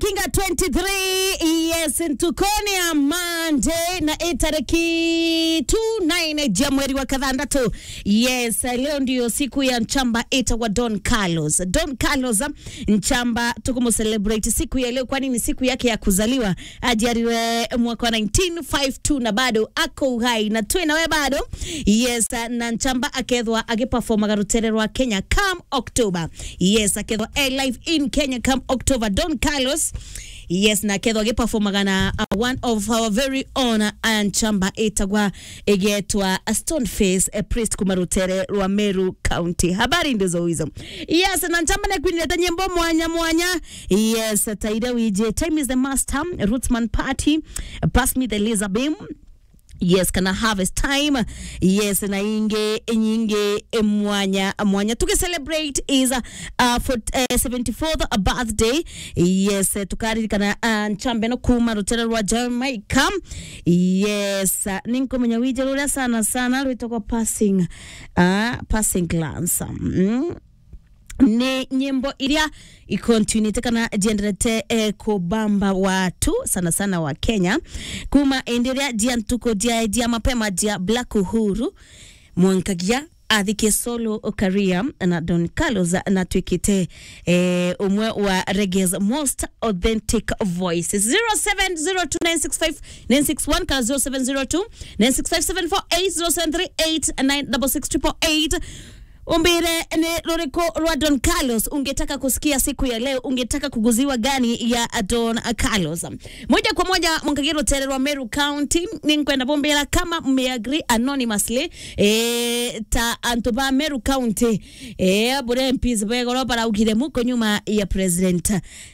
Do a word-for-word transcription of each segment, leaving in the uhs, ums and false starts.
Kinga twenty-three, yes, ntukone ya Monday na itariki twenty-nine Januari wa kadhandatu. Yes, leo ndio siku ya Nchamba eta wa Don Carlos. Don Carlos Nchamba tukumu celebrate siku ya leo kwani ni siku yake ya kuzaliwa. Ajariwe mwaka nineteen fifty-two na bado ako uhai na twina we bado. Yes, na Nchamba akethwa agiperforma garutererwa Kenya come October. Yes, akethwa live in Kenya come October. Don Carlos, yes, na kedwa ge performaga na uh, one of our very own Nchamba etagwa egetwa Stoneface a priest kumarutere rwa Meru County. Habari ndizo hizo. Yes, na Nchamba na kwinileta nyembo mwanya mwanya. Yes, taida wije time is the master Rootsman party. Pass me the laser beam. Yes, kana harvest time. Yes, na inge nyinge mwanya mwanya tuke celebrate is uh, for uh, seventy-fourth birthday. Yes, tukari kana uh, Nchamba no kuma rutera rwa Jamaica. Yes, uh, ninko menya wije lula sana sana lwitoko passing uh, passing glance. Mm. Ni nyimbo iria ikontinue kana jenderete eh, kubamba watu sana sana wa Kenya kuma endelea dia ntuko dia dia mapema dia Black Uhuru mwankagia athike solo career na Don Carlos na twikite eh, umwe wa reggae's most authentic voices. Zero seven zero two nine six five nine six one ka zero seven zero two nine six five seven four eight zero seven three eight nine six six eight eight. Umbire ne loreko rwa Don Carlos. Ungetaka kusikia siku ya leo, ungetaka kuguziwa gani ya Don Carlos? Moja kwa moja Mungagiro Tererwa Meru County ninkwenda bombela kama mmeagree anonymously eh ta Antoba Meru County eh bure M Ps begoro para ugire muko nyuma ya president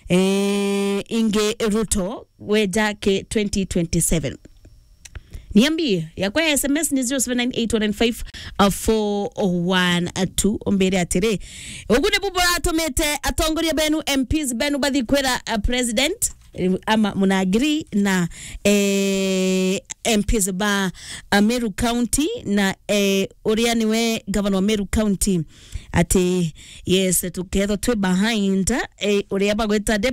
eh Inge Ruto wejake twenty twenty-seven. Niambie ya kwa S M S ni zero seven nine eight one nine five four one two ombere atire ogude bubora atomete atongoria benu M Ps benu bathi kwera uh, president ama muna agree na eh, M Ps ba uh, Meru County na eh, uria niwe governor wa Meru County ati yes tuketho twe behind eh, uria bagweta